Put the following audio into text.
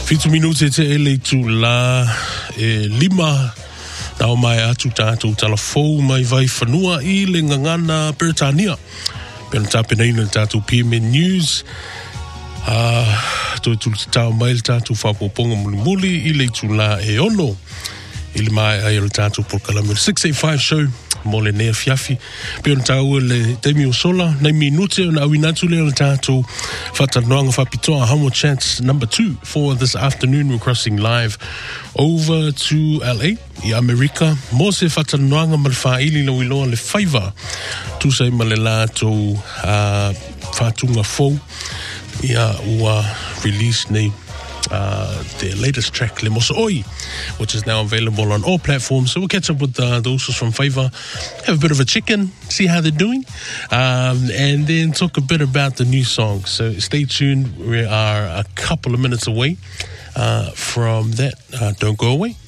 Fitu minute te ele tu la lima tau mai atu tātou talafou mai vai whanua I le ngangana Britannia. Pena tāpena ina tātou PMN News. Toi tu tau mai le tātou whapoponga muli I le tu la ono. I le mai ai le tātou porkalame 685 show. Mo le nea fiafi. Pena tau le teimi o sola. Nei minute na awinatu le le tātou whatanoanga whapitoa Humble Chats number 2 for this afternoon. We're crossing live over to LA. I Amerika. Mo se whatanoanga malwhaili na wiloa le whaiva. Tu sei ma le lātou whatunga fau. Ia ua release nei their latest track, Le Mosa Oi, which is now available on all platforms. So we'll catch up with those from Favor, have a bit of a chicken, see how they're doing, and then talk a bit about the new song. So stay tuned. We are a couple of minutes away from that. Don't go away.